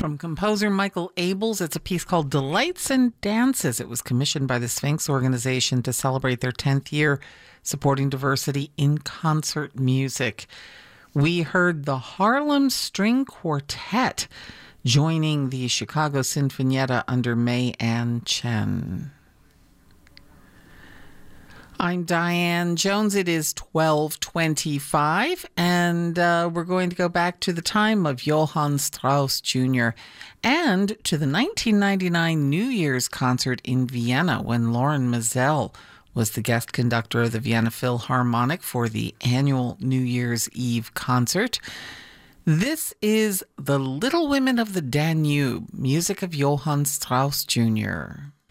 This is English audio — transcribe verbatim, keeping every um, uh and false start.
From composer Michael Abels, it's a piece called Delights and Dances. It was commissioned by the Sphinx organization to celebrate their tenth year supporting diversity in concert music. We heard the Harlem String Quartet joining the Chicago Sinfonietta under May Ann Chen. I'm Diane Jones. It is twelve twenty-five, and uh, we're going to go back to the time of Johann Strauss Junior and to the nineteen ninety-nine New Year's concert in Vienna when Loren Maazel was the guest conductor of the Vienna Philharmonic for the annual New Year's Eve concert. This is The Little Women of the Danube, music of Johann Strauss Junior